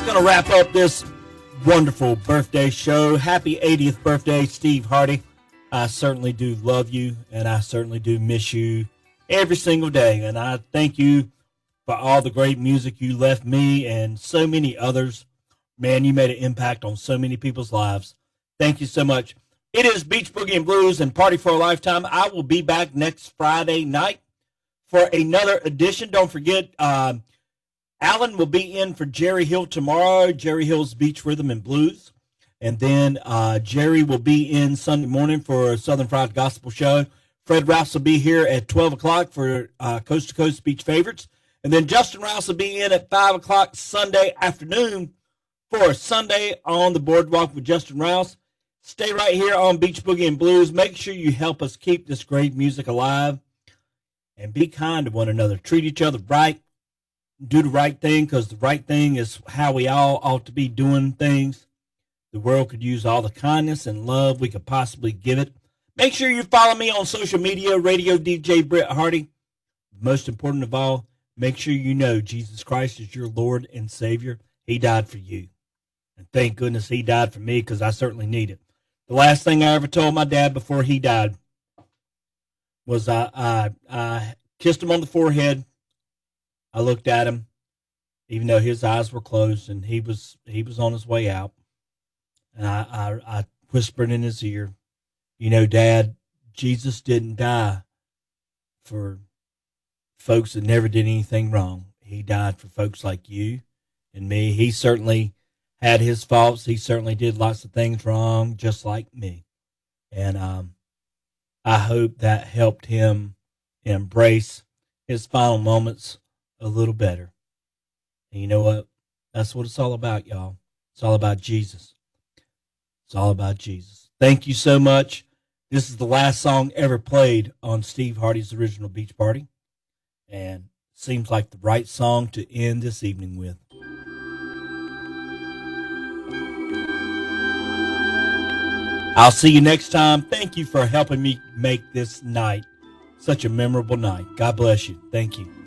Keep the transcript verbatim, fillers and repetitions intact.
going to wrap up this wonderful birthday show. Happy eightieth birthday, Steve Hardy. I certainly do love you, and I certainly do miss you every single day. And I thank you for all the great music you left me and so many others. Man, you made an impact on so many people's lives. Thank you so much. It is Beach Boogie and Blues and Party for a Lifetime. I will be back next Friday night for another edition. Don't forget, uh, Alan will be in for Jerry Hill tomorrow, Jerry Hill's Beach Rhythm and Blues. And then uh, Jerry will be in Sunday morning for a Southern Fried Gospel Show. Fred Rouse will be here at twelve o'clock for uh, Coast to Coast Beach Favorites. And then Justin Rouse will be in at five o'clock Sunday afternoon for Sunday on the Boardwalk with Justin Rouse. Stay right here on Beach Boogie and Blues. Make sure you help us keep this great music alive. And be kind to one another. Treat each other right. Do the right thing, because the right thing is how we all ought to be doing things. The world could use all the kindness and love we could possibly give it. Make sure you follow me on social media, Radio D J Brett Hardy. Most important of all, make sure you know Jesus Christ is your Lord and Savior. He died for you. And thank goodness he died for me, because I certainly need it. The last thing I ever told my dad before he died was I, I, I kissed him on the forehead. I looked at him, even though his eyes were closed, and he was he was on his way out. And I, I, I whispered in his ear, you know, Dad, Jesus didn't die for folks that never did anything wrong. He died for folks like you and me. He certainly had his faults. He certainly did lots of things wrong, just like me. And um, I hope that helped him embrace his final moments a little better. And you know what? That's what it's all about, y'all. It's all about Jesus. It's all about Jesus. Thank you so much. This is the last song ever played on Steve Hardy's original Beach Party. And seems like the right song to end this evening with. I'll see you next time. Thank you for helping me make this night such a memorable night. God bless you. Thank you.